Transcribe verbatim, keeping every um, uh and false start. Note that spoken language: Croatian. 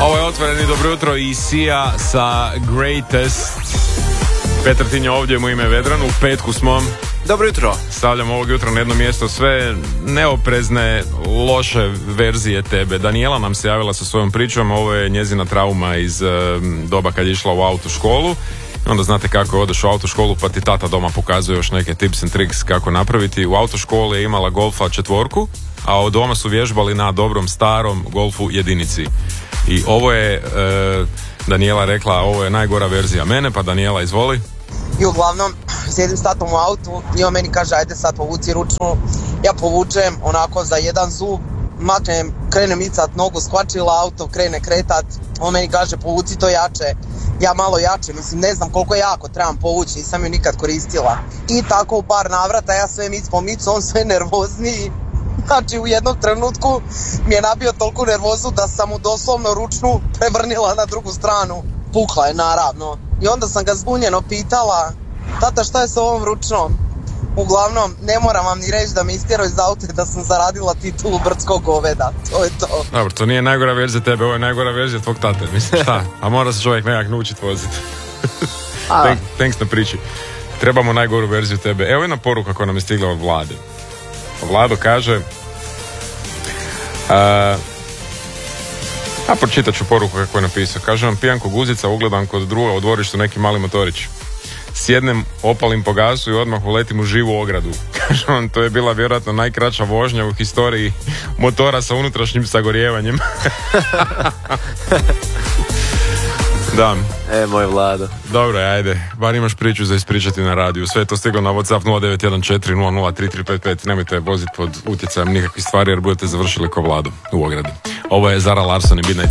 Ovo je Otvoreni, dobro jutro i Sia sa Greatest. Petar Tinja ovdje u ime Vedranu, u petku smo. Dobro jutro. Stavljamo ovog jutra na jedno mjesto sve neoprezne, loše verzije tebe. Daniela nam se javila sa svojom pričom, ovo je njezina trauma iz uh, doba kad je išla u autoškolu. Onda znate kako odeš u autoškolu pa ti tata doma pokazuje još neke tips and tricks kako napraviti. U autoškoli je imala Golfa četvorku, a od doma su vježbali na dobrom starom Golfu jedinici. I ovo je, e, Daniela rekla, ovo je najgora verzija mene, pa Daniela izvoli. I uglavnom, sjedim s tatom u autu i on meni kaže, ajde sad povuci ručnu. Ja povučem onako za jedan zub, maknem, krenem icat nogu, skvačila auto, krene kretat. On meni kaže, povuci to jače. Ja malo jače, mislim, ne znam koliko jako trebam povući, nisam ju nikad koristila. I tako u par navrata, ja sve mic po micu, on sve nervozniji. Znači u jednom trenutku mi je nabio toliko nervozu da sam mu doslovno ručnu prevrnila na drugu stranu. Pukla je naravno. I onda sam ga zbunjeno pitala, tata šta je s ovom ručnom? Uglavnom, ne moram vam ni reći da me istjerao iz auta da sam zaradila titulu brdskog goveda. To je to. Dobro, to nije najgora verzija tebe, ovo je najgora verzija tvog tate. Mislim, šta? A mora se čovjek nekak naučiti voziti. Thank, thanks na priči. Trebamo najgoru verziju tebe. Evo jedna poruka koja nam je stigla od Vlade. Vlado kaže, a, a pročitat ću poruku kako je napisao. Kaže vam, pijan ko guzica, ugledam kod druga u dvorištu neki mali motorić. Sjednem, opalim po gasu i odmah uletim u živu ogradu. Kaže vam, to je bila vjerojatno najkraća vožnja u historiji motora sa unutrašnjim sagorjevanjem. Da. E, moj Vlado. Dobro, ajde, bar imaš priču za ispričati na radiju. Sve je to stiglo na WhatsApp nula devet jedan četiri nula nula tri tri pet pet. Nemojte voziti pod utjecajem nikakvih stvari jer budete završili ko Vlado u ogradi. Ovo je Zara Larsson i Midnight